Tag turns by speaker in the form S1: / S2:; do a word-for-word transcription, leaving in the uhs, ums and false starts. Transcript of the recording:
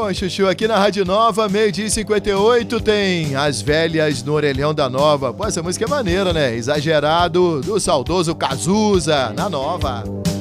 S1: Bom, Chuchu, aqui na Rádio Nova, meio-dia e cinquenta e oito, tem As Velhas no Orelhão da Nova. Pô, essa música é maneira, né? Exagerado, do saudoso Cazuza, na Nova.